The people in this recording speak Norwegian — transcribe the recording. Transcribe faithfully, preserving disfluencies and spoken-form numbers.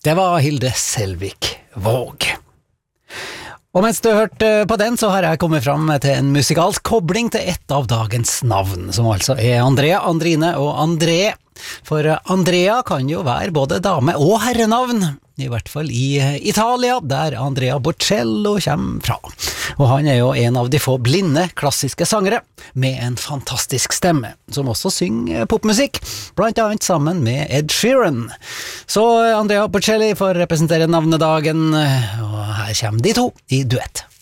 Det var Hilde Selvik Våg. Og mens du hørte på den, så har jeg kommet fram til en musikalsk kobling til et av dagens navn, som altså er Andrea, Andrine og André. For Andrea kan jo være både dame- og herrenavn, i hvert fall i Italia, der Andrea Bocello kommer fra. Og han er jo en av de få blinde klassiske sangere, med en fantastisk stemme, som også synger popmusikk, blant annet sammen med Ed Sheeran. Så Andrea Bocelli får representere navnedagen, og her kommer de to i duett.